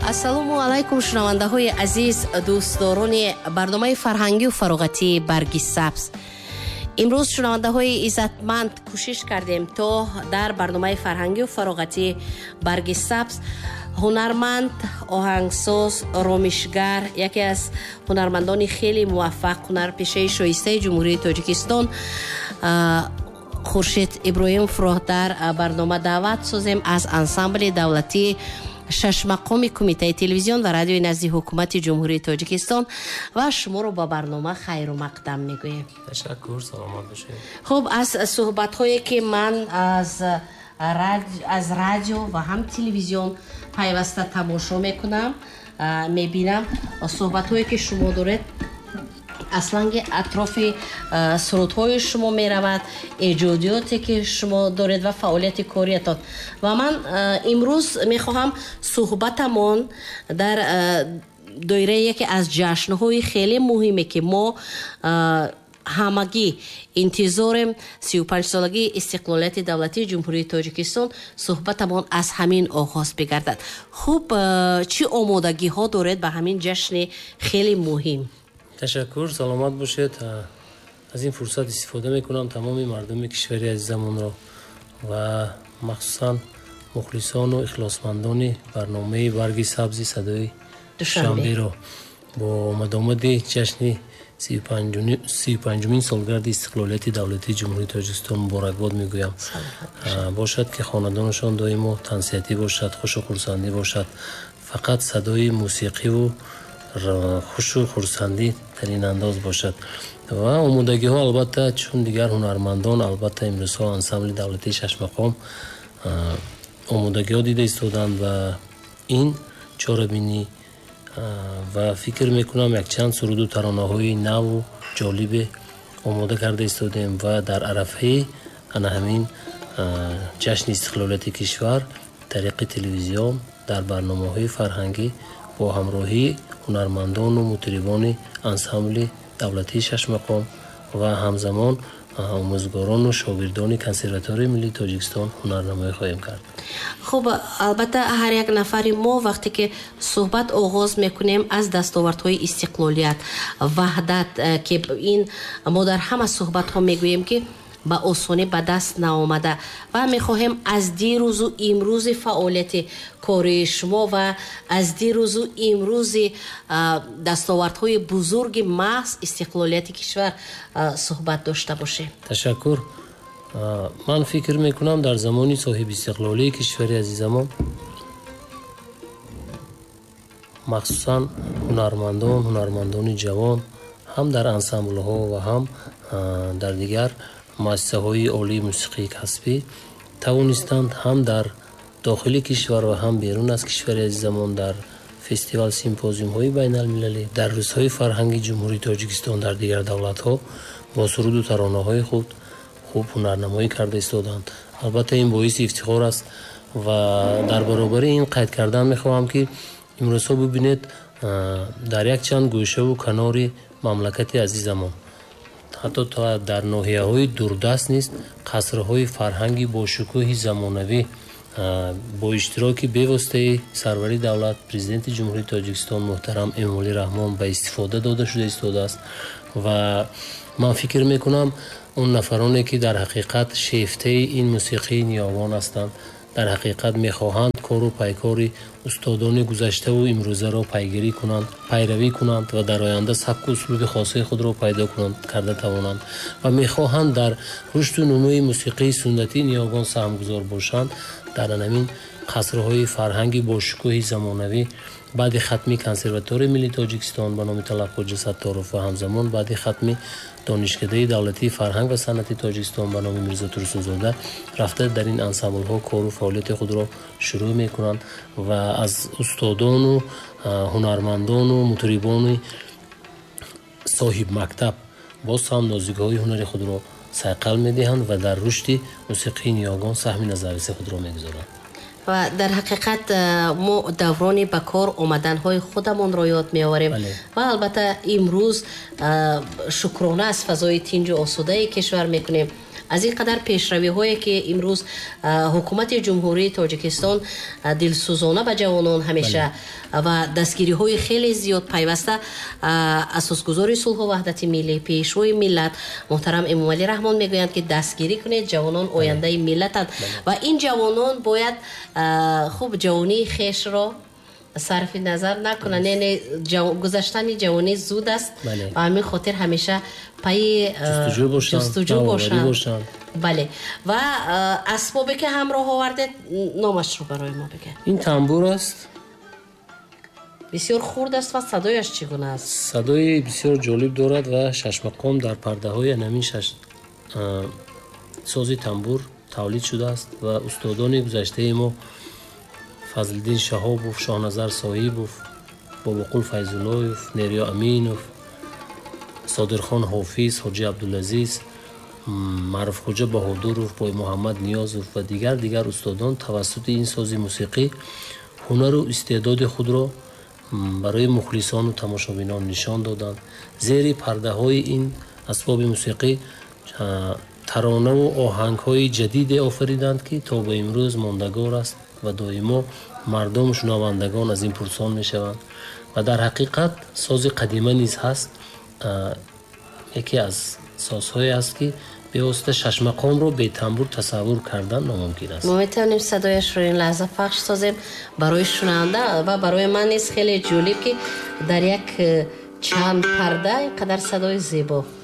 ассалому алайкум шунавандаҳои азиз, дӯстдорони барномаи фарҳангию фароғатии барги сабз. имрӯз шунавандаҳои иззатманд кӯшиш кардем то дар барномаи фарҳангию фароғатии барги сабз ҳунарманд, оҳангсоз, ромишгар, яке аз ҳунармандони хеле муваффақ, ҳунарпешаи шоистаи ҷумҳурии Тоҷикистон Хуршед Иброҳимовро дар барнома даъват созем аз ансамбли давлатии шашмақоми кумитаи телевизион ва радиои назди ҳукумати ҷумҳурии Тоҷикистон ва шуморо ба барнома хайру мақдам мегӯем. Ташаккур, саломат бошед. хуб, аз суҳбатҳое ки ман аз радио ва ҳам телевизион пайваста тамошо мекунам, мебинам, суҳбатҳое ки шумо доред аслан атрофи сурудҳои шумо меравад, эҷодиёте ки шумо доред ва фаъолияти кориятон. Ва ман имрӯз мехоҳам суҳбатамон дар доираи яке аз ҷашнҳои хеле муҳиме ки мо ҳамагӣ интизорем 35-солагии истиқлолияти давлатии ҷумҳурии Тоҷикистон, суҳбатамон аз ҳамин оғоз бигардад. хуб, чӣ омодагиҳо доред ба ҳамин ҷашни хеле муҳим? Ташаккур, саломат бошед. аз ин фурсат истифода мекунам тамоми мардуми кишвари азизамонро ва махсусан мухлисону ихлосмандони барномаи барги сабзи садои душанберо бо омадомади ҷашни 35-умин солгарди истиқлолияти давлатии ҷумҳурии Тоҷикистон муборакбод мегӯям. бошад ки хонадонашон доимо тансиятӣ бошад, хушу хурсандӣ бошад, фақат садои мусиқиву хушу хурсандӣ дар ин андоз бошад. ва омодагиҳо албатта чун дигар ҳунармандон, албатта имрӯзҳо ансамбли давлатии шашмақом омодагиҳо дида истоданд ва ин чорабинӣ ва фикр мекунам якчанд суруду таронаҳои наву ҷолибе омода карда истодем ва дар арафаи ана ҳамин ҷашни истиқлолияти кишвар тариқи телевизион дар барномаҳои фарҳангӣ бо ҳамроҳии ҳунармандону мутрибони ансамбли давлатии шашмақом ва ҳамзамон омӯзгорону шогирдони консерваторияи миллии Тоҷикистон ҳунарнамоӣ хоҳем кард. хуб, албатта ҳар як нафари мо вақте ки суҳбат оғоз мекунем аз дастовардҳои истиқлолият, ваҳдат, ки ин мо дар ҳама суҳбатҳо мегӯем ки ба осонӣ ба даст наомада ва мехоҳем аз дирӯзу имрӯзи фаъолияти кории шумо ва аз дирӯзу имрӯзи дастовардҳои бузурги маҳз истиқлолияти кишвар суҳбат дошта бошем. Ташаккур. ман фикр мекунам дар замони соҳибистиқлолии кишвари азизамон махсусан ҳунармандони ҷавон ҳам дар ансамблҳо ва ҳам дар дигар муассисаҳои олии мусиқии касбӣ тавонистанд ҳам дар дохили кишвар ва ҳам берун аз кишвари азизамон дар фестивал симпозиумҳои байналмилалӣ, дар рӯзҳои фарҳанги ҷумҳурии Тоҷикистон дар дигар давлатҳо бо суруду таронаҳои худ хуб ҳунарнамоӣ карда истоданд. албатта ин боиси ифтихор аст ва дар баробари ин қайд кардан мехоҳам ки имрӯзҳо бубинед дар якчанд гӯшаву канори мамлакати азизамон, ҳатто дар ноҳияҳои дурдаст низ қасрҳои фарҳанги бошукӯҳи замонавӣ бо иштироки бевоситаи сарвари давлат президенти ҷумҳурии Тоҷикистон муҳтарам Эмомалӣ Раҳмон ба истифода дода шуда истодааст ва ман фикр мекунам он нафароне ки дар ҳақиқат шефтаи ин мусиқии ниёвон ҳастанд, дар ҳақиқат мехоҳанд кору пайкори устодони гузаштаву имрӯзаро пайравӣ кунанд ва дар оянда сабку услуби хосаи худро пайдо карда тавонанд ва мехоҳанд дар рушду нумӯи мусиқии суннатии ниёвон саҳмгузор бошанд. дар ҳамин қасрҳои фарҳанги бошукӯҳи замонавӣ баъди хатми консерваторияи миллии Тоҷикистон ба номи Талаб Хоҷа Сатторов ва ҳамзамон баъди хатми донишкадаи давлатии фарҳанг ва санъати Тоҷикистон ба номи Мирзо Турсунзода рафта дар ин ансамблҳо кору фаъолияти худро шурӯъ мекунанд ва аз устодону ҳунармандону мутрибони соҳибмактаб боз ҳам нозикиҳои ҳунари худро сайқал медиҳанд ва дар рушди мусиқии ниёгон саҳми назарраси худро мегузоранд. و در حقیقت ما دوران به کار آمدن‌های خودمون را یاد می‌آوریم و البته امروز شکرانه از فضای تنج و آسوده کشور می‌کنیم. از این قدر پیشروی هایی که امروز حکومت جمهوری تاجیکستان دلسوزانه به جوانان همیشه و دستگیری های خیلی زیاد پیوسته اساسگذار صلح و وحدت ملی پیشروی ملت محترم امام علی رحمان میگویند که دستگیری کنید، جوانان آینده ملتند و این جوانان باید خوب جوانی خیش را صرف نظر نکنن. یعنی گذشتن جوانی زود است و همین خاطر همیشه پای جستجو باشن. بله. و اسبابی که همراه آورده نامش رو برای ما بگه. این تنبور است، بسیار خرد است و صدایش چگونه است؟ صدای بسیار جالب دارد و شش مقام در پرده های نمی سازی تنبور تولید شده است و استادان گذشته ما فضلدین شهابوف، شاهنظر صاحبوف، باباقول فیض‌اللهوف، نریا امینوف، صادرخان حافظ، حاجی عبدالعزیز، معروف خوجا بهادروف، بای محمد نیازوف و دیگر استادان توسط این ساز موسیقی هنر و استعداد خود را برای مخلصان و تماشابینان نشان دادند. زیر پرده های این اسباب موسیقی ترانه و آهنگ های جدید آفریدند که تا به امروز ماندگار است و دائما مردم شنوندگان از این پرسان می شوند و در حقیقت ساز قدیمه نیز هست. یکی از سازهایی است که به واسطه شش مقام رو به تنبور تصور کردن ناممکن است. ما میتونیم صدایش رو این لحظه پخش سازیم برای شنونده و برای من نیست خیلی جالب که در یک چند پرده اینقدر صدای زیبا